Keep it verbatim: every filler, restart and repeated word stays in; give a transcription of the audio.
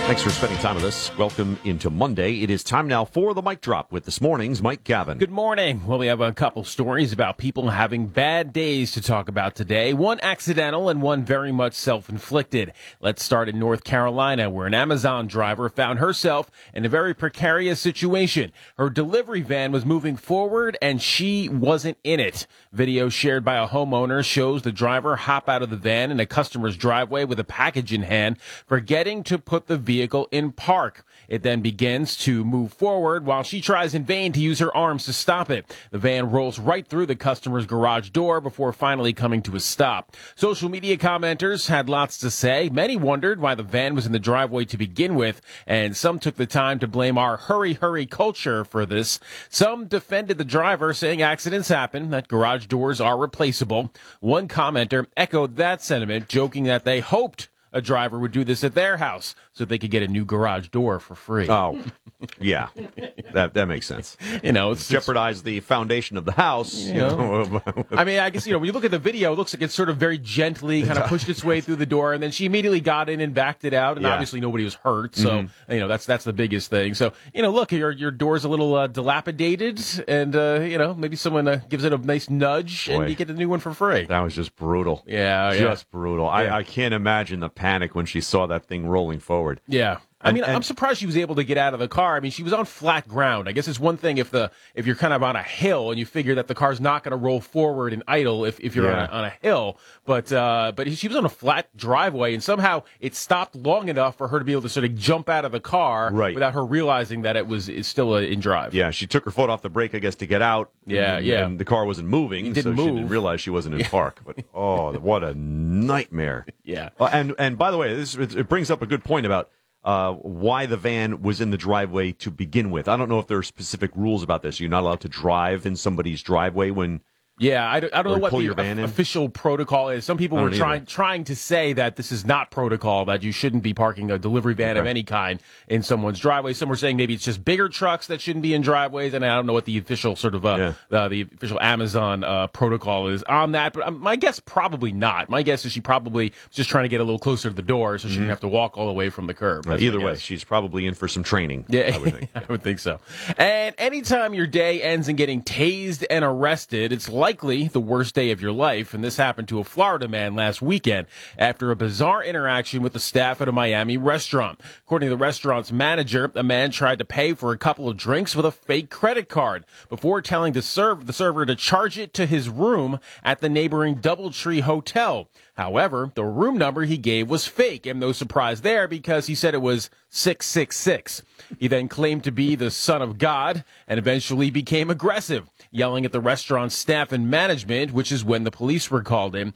Thanks for spending time with us. Welcome into Monday. It is time now for the Mic Drop with this morning's Mike Gavin. Good morning. Well, we have a couple stories about people having bad days to talk about today. One accidental and one very much self-inflicted. Let's start in North Carolina, where an Amazon driver found herself in a very precarious situation. Her delivery van was moving forward and she wasn't in it. Video shared by a homeowner shows the driver hop out of the van in a customer's driveway with a package in hand, forgetting to put the vehicle vehicle in park. It then begins to move forward while she tries in vain to use her arms to stop it. The van rolls right through the customer's garage door before finally coming to a stop. Social media commenters had lots to say. Many wondered why the van was in the driveway to begin with, and some took the time to blame our hurry, hurry culture for this. Some defended the driver, saying accidents happen, that garage doors are replaceable. One commenter echoed that sentiment, joking that they hoped a driver would do this at their house so they could get a new garage door for free. Oh, yeah. That that makes sense. You know, it's jeopardize the foundation of the house. You you know. know. I mean, I guess, you know, when you look at the video, it looks like it's sort of very gently kind of pushed its way through the door, and then she immediately got in and backed it out, and Yeah. obviously nobody was hurt, so, Mm-hmm. you know, that's that's the biggest thing. So, you know, look, your your door's a little uh, dilapidated, and, uh, you know, maybe someone uh, gives it a nice nudge, Boy. and you get a new one for free. That was just brutal. Yeah, yeah. Just brutal. Yeah. I, I can't imagine the panic when she saw that thing rolling forward. Yeah. I And- mean, and- I'm surprised she was able to get out of the car. I mean, she was on flat ground. I guess it's one thing if the if you're kind of on a hill and you figure that the car's not going to roll forward and idle if, if you're Yeah. on, a, on a hill. But uh, but she was on a flat driveway, and somehow it stopped long enough for her to be able to sort of jump out of the car Right. without her realizing that it was it's still uh, in drive. Yeah, she took her foot off the brake, I guess, to get out. Yeah, and, yeah. And the car wasn't moving, It didn't so she move. didn't realize she wasn't in park. But oh, what a nightmare! Yeah. Uh, and and by the way, this it, it brings up a good point about uh, why the van was in the driveway to begin with. I don't know if there are specific rules about this. You're not allowed to drive in somebody's driveway when. Yeah, I don't, I don't Or know what pull the your van o- in. official protocol is. Some people I were don't trying either. trying to say that this is not protocol, that you shouldn't be parking a delivery van of Okay. any kind in someone's driveway. Some were saying maybe it's just bigger trucks that shouldn't be in driveways, and I don't know what the official sort of uh, uh, the official Amazon uh, protocol is on that. But um, my guess probably not. My guess is she probably was just trying to get a little closer to the door so she didn't have to walk all the way from the curb. Uh, That's my either way, guess. she's probably in for some training. Yeah, I would think. I would think so. And anytime your day ends in getting tased and arrested, it's likely the worst day of your life. And this happened to a Florida man last weekend after a bizarre interaction with the staff at a Miami restaurant. According to the restaurant's manager, a man tried to pay for a couple of drinks with a fake credit card before telling the, serve, the server to charge it to his room at the neighboring Doubletree Hotel. However, the room number he gave was fake, and no surprise there because he said it was six six six. He then claimed to be the son of God and eventually became aggressive, yelling at the restaurant's staff and management, which is when the police were called in.